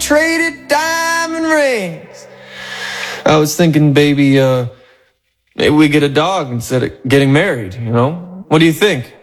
traded diamond rings. I was thinking, baby, maybe we get a dog instead of getting married, you know? What do you think?